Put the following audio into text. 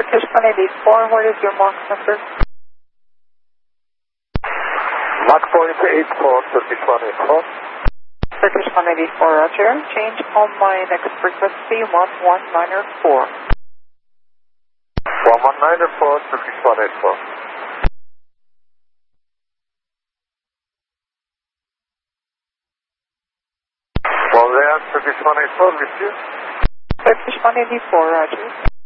Turkish 184, what is your Mach number? Mach 484, Turkish 184. Turkish 184, roger. Change on my next frequency, 11904. 1194, Turkish 184. Well, they are Turkish 184 with you. Turkish 184, roger.